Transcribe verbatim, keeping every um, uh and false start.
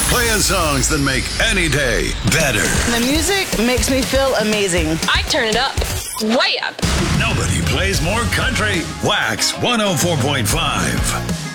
Playing songs that make any day better. The music makes me feel amazing. I turn it up, way up. Nobody plays more country. Wax one oh four point five.